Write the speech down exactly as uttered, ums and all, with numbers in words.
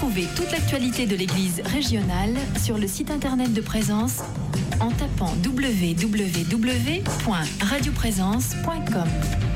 Retrouvez toute l'actualité de l'Église régionale sur le site internet de Présence en tapant w w w point radio présence point com.